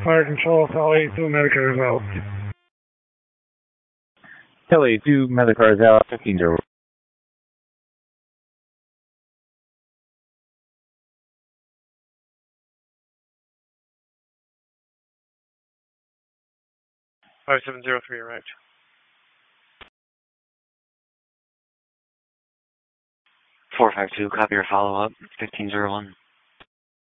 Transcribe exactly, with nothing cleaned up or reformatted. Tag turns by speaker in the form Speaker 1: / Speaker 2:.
Speaker 1: Fire Control, Cell eight two, Medicare is out.
Speaker 2: Cell eight two, Medicare is out, fifteen zero.
Speaker 3: five seven zero three arrived.
Speaker 4: four five two, copy your follow-up, fifteen zero one.